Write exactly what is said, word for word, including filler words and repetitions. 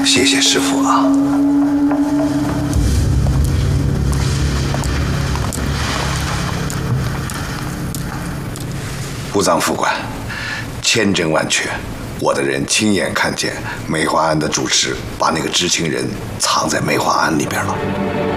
谢谢师傅啊。无藏副官，千真万确，我的人亲眼看见梅花庵的主持把那个知情人藏在梅花庵里边了。